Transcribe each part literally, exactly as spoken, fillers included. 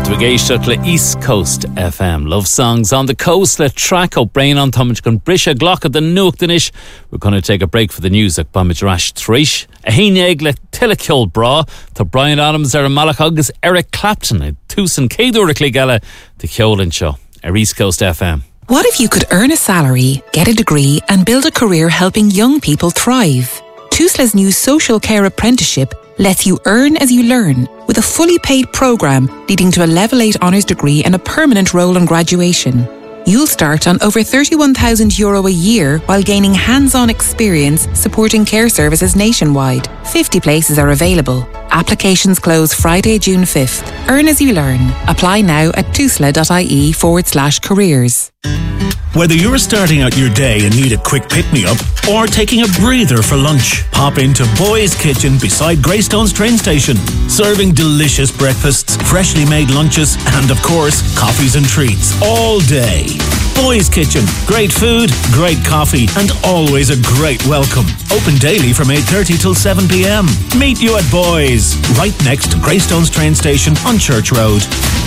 Twigéisteach le East Coast F M. Love songs on the coast. Le track o brain on Thomas gon brisha glocha the nuach dinish. We're going to take a break for the news at Bamid Rash Trish. A hineag le Tillikill bra to Brian Adams er Malachug's Eric Clapton a Tucson Cadur Cligella to Kjolin Show. East Coast F M. What if you could earn a salary, get a degree and build a career helping young people thrive? Tusla's new social care apprenticeship lets you earn as you learn with a fully paid programme leading to a level eight honours degree and a permanent role on graduation. You'll start on over thirty-one thousand euro a year while gaining hands-on experience supporting care services nationwide. fifty places are available. Applications close Friday, June fifth. Earn as you learn. Apply now at tusla.ie forward slash careers. Whether you're starting out your day and need a quick pick-me-up or taking a breather for lunch, pop into Boy's Kitchen beside Greystones train station. Serving delicious breakfasts, freshly made lunches and, of course, coffees and treats all day. Boy's Kitchen. Great food, great coffee and always a great welcome. Open daily from eight thirty till seven p.m. Meet you at Boy's, right next to Greystones train station on Church Road.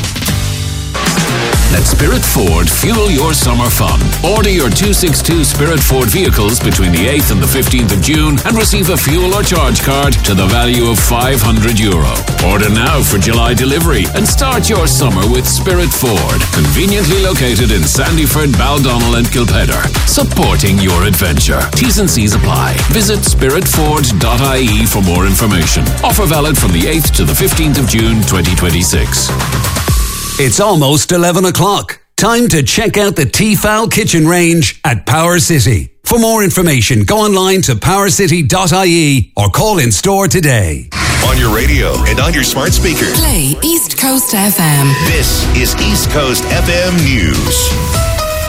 Let Spirit Ford fuel your summer fun. Order your two sixty-two Spirit Ford vehicles between the eighth and the fifteenth of June and receive a fuel or charge card to the value of five hundred euro. Order now for July delivery and start your summer with Spirit Ford, conveniently located in Sandyford, Baldonnel and Kilpedder. Supporting your adventure. T's and C's apply. Visit spirit ford dot I E for more information. Offer valid from the eighth to the fifteenth of June twenty twenty-six. It's almost eleven o'clock. Time to check out the T-Fowl kitchen range at Power City. For more information, go online to power city dot I E or call in store today. On your radio and on your smart speaker. Play East Coast F M. This is East Coast F M News.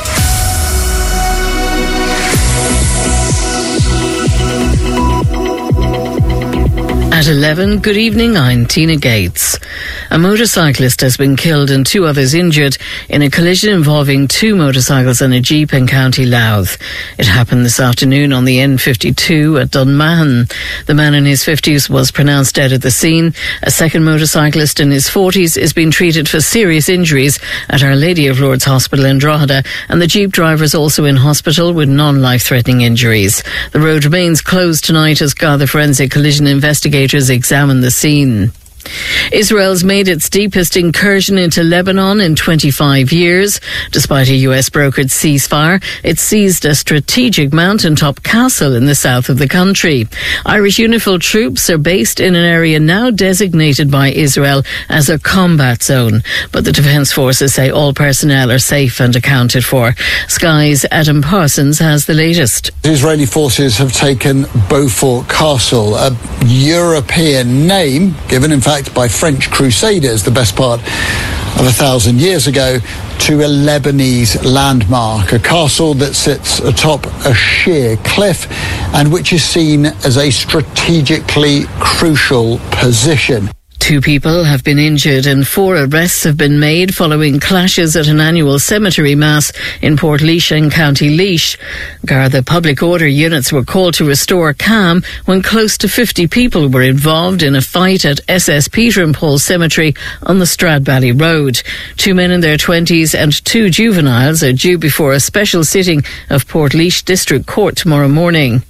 At eleven, good evening, I'm Tina Gates. A motorcyclist has been killed and two others injured in a collision involving two motorcycles and a jeep in County Louth. It happened this afternoon on the N fifty-two at Dunmahon. The man in his fifties was pronounced dead at the scene. A second motorcyclist in his forties is being treated for serious injuries at Our Lady of Lourdes Hospital in Drogheda, and the jeep driver is also in hospital with non-life-threatening injuries. The road remains closed tonight as Garda Forensic Collision investigators examine the scene. Israel's made its deepest incursion into Lebanon in twenty-five years. Despite a U S brokered ceasefire, it seized a strategic mountaintop castle in the south of the country. Irish UNIFIL troops are based in an area now designated by Israel as a combat zone, but the Defence Forces say all personnel are safe and accounted for. Sky's Adam Parsons has the latest. The Israeli forces have taken Beaufort Castle, a European name given in fact by French crusaders the best part of a thousand years ago to a Lebanese landmark, a castle that sits atop a sheer cliff and which is seen as a strategically crucial position. Two people have been injured and four arrests have been made following clashes at an annual cemetery mass in Portlaoise and County Laois. Garda public order units were called to restore calm when close to fifty people were involved in a fight at S S Peter and Paul Cemetery on the Stradbally Road. Two men in their twenties and two juveniles are due before a special sitting of Portlaoise District Court tomorrow morning.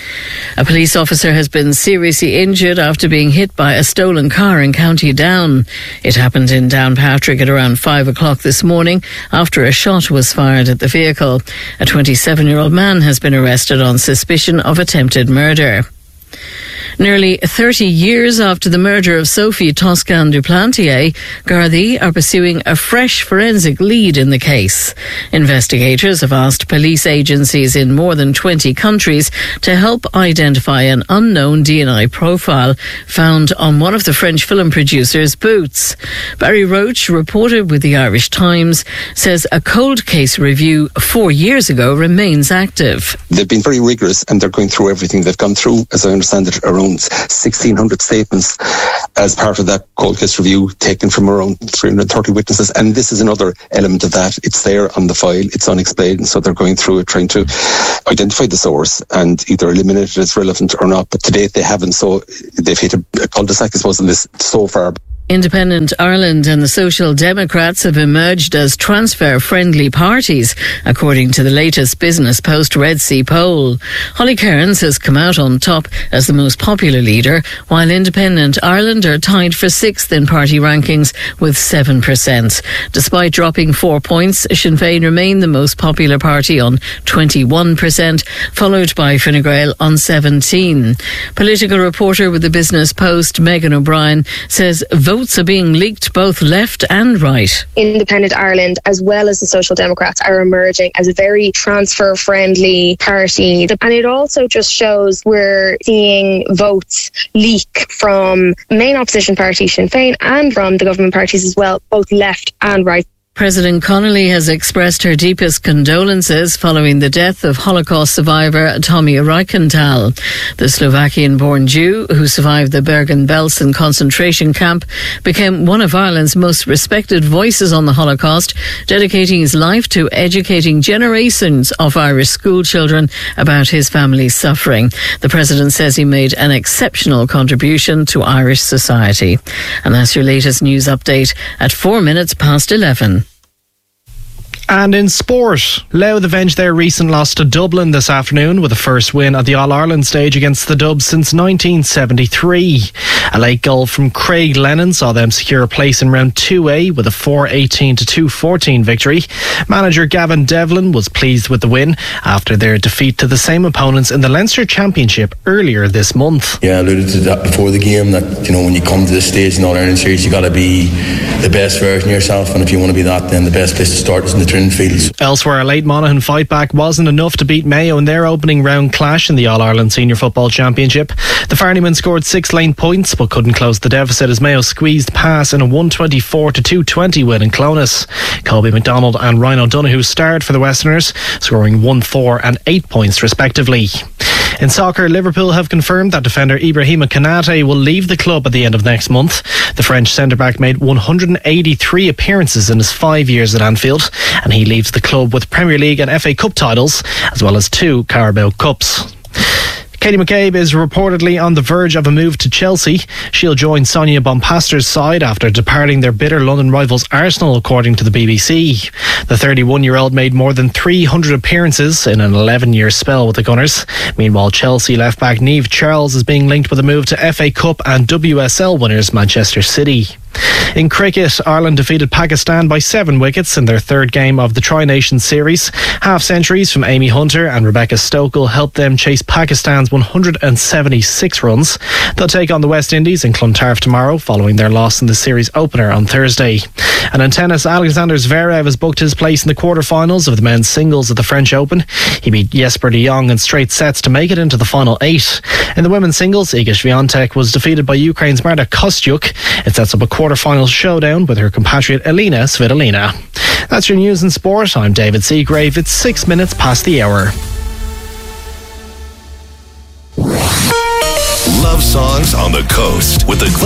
A police officer has been seriously injured after being hit by a stolen car in County Down. It happened in Downpatrick at around five o'clock this morning after a shot was fired at the vehicle. A twenty-seven-year-old man has been arrested on suspicion of attempted murder. Nearly thirty years after the murder of Sophie Toscan du Plantier, Gardaí are pursuing a fresh forensic lead in the case. Investigators have asked police agencies in more than twenty countries to help identify an unknown D N I profile found on one of the French film producer's boots. Barry Roach, reported with the Irish Times, says a cold case review four years ago remains active. They've been very rigorous and they're going through everything. They've gone through, as I understand it, around sixteen hundred statements as part of that cold case review, taken from around three hundred thirty witnesses. And this is another element of that. It's there on the file. It's unexplained. So they're going through it, trying to identify the source and either eliminate it as relevant or not. But to date, they haven't. So they've hit a, a cul-de-sac, I suppose, in this so far. Independent Ireland and the Social Democrats have emerged as transfer-friendly parties, according to the latest Business Post Red C poll. Holly Cairns has come out on top as the most popular leader, while Independent Ireland are tied for sixth in party rankings with seven percent. Despite dropping four points, Sinn Féin remain the most popular party on twenty-one percent, followed by Fine Gael on seventeen. Political reporter with the Business Post, Megan O'Brien, says votes are being leaked both left and right. Independent Ireland, as well as the Social Democrats, are emerging as a very transfer-friendly party. And it also just shows we're seeing votes leak from main opposition party Sinn Féin and from the government parties as well, both left and right. President Connolly has expressed her deepest condolences following the death of Holocaust survivor Tommy Reichenthal. The Slovakian-born Jew, who survived the Bergen-Belsen concentration camp, became one of Ireland's most respected voices on the Holocaust, dedicating his life to educating generations of Irish school children about his family's suffering. The President says he made an exceptional contribution to Irish society. And that's your latest news update at four minutes past eleven. And in sport, Louth avenged their recent loss to Dublin this afternoon with a first win at the All-Ireland stage against the Dubs since nineteen seventy-three. A late goal from Craig Lennon saw them secure a place in round two A with a four eighteen to two fourteen victory. Manager Gavin Devlin was pleased with the win after their defeat to the same opponents in the Leinster Championship earlier this month. Yeah, I alluded to that before the game, that, you know, when you come to this stage in All-Ireland series, you got to be the best version of yourself, and if you want to be that, then the best place to start is in the training fields. Elsewhere, a late Monaghan fight back wasn't enough to beat Mayo in their opening round clash in the All-Ireland Senior Football Championship. The Farneymen scored six lane points but couldn't close the deficit as Mayo squeezed past in a one twenty-four to two twenty win in Clones. Colby McDonald and Ryan O'Donoghue starred for the Westerners, scoring one, four and eight points respectively. In soccer, Liverpool have confirmed that defender Ibrahima Konate will leave the club at the end of next month. The French centre-back made one hundred eighty-three appearances in his five years at Anfield, and he leaves the club with Premier League and F A Cup titles, as well as two Carabao Cups. Katie McCabe is reportedly on the verge of a move to Chelsea. She'll join Sonia Bompaster's side after departing their bitter London rivals Arsenal, according to the B B C. The thirty-one-year-old made more than three hundred appearances in an eleven-year spell with the Gunners. Meanwhile, Chelsea left-back Niamh Charles is being linked with a move to F A Cup and W S L winners Manchester City. In cricket, Ireland defeated Pakistan by seven wickets in their third game of the Tri-Nations series. Half-centuries from Amy Hunter and Rebecca Stokel helped them chase Pakistan's one hundred seventy-six runs. They'll take on the West Indies in Clontarf tomorrow, following their loss in the series opener on Thursday. And in tennis, Alexander Zverev has booked his place in the quarter-finals of the men's singles at the French Open. He beat Jesper de Jong in straight sets to make it into the final eight. In the women's singles, Iga Swiatek was defeated by Ukraine's Marta Kostyuk. It sets up a quarter-final showdown with her compatriot Elina Svitolina. That's your news and sport. I'm David Seagrave. It's six minutes past the hour. Love songs on the coast with the